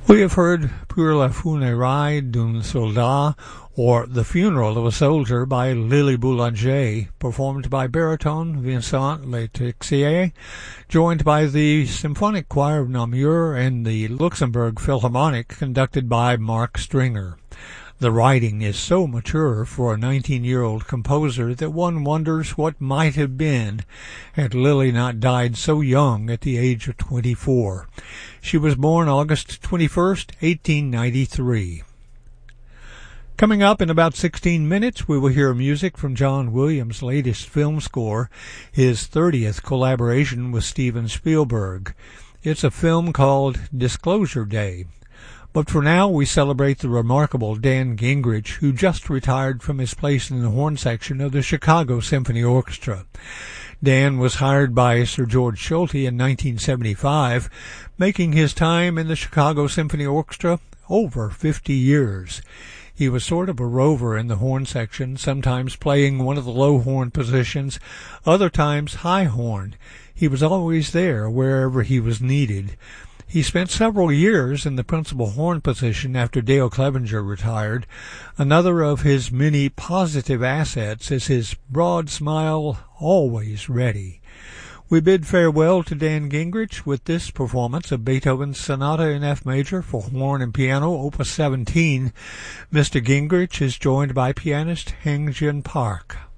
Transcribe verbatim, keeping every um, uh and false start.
We have heard Pour la funéraille d'un soldat, or The Funeral of a Soldier by Lily Boulanger, performed by baritone Vincent Letexier, joined by the Symphonic Choir of Namur and the Luxembourg Philharmonic, conducted by Mark Stringer. The writing is so mature for a nineteen-year-old composer that one wonders what might have been had Lily not died so young at the age of twenty-four. She was born August twenty-first, eighteen ninety-three. Coming up in about sixteen minutes, we will hear music from John Williams' latest film score, his thirtieth collaboration with Steven Spielberg. It's a film called Disclosure Day. But for now, we celebrate the remarkable Dan Gingrich, who just retired from his place in the horn section of the Chicago Symphony Orchestra. Dan was hired by Sir George Schulte in nineteen seventy-five, making his time in the Chicago Symphony Orchestra over fifty years. He was sort of a rover in the horn section, sometimes playing one of the low horn positions, other times high horn. He was always there wherever he was needed. He spent several years in the principal horn position after Dale Clevenger retired. Another of his many positive assets is his broad smile, always ready. We bid farewell to Dan Gingrich with this performance of Beethoven's Sonata in F major for horn and piano, Opus seventeen. Mister Gingrich is joined by pianist Heng Jin Park.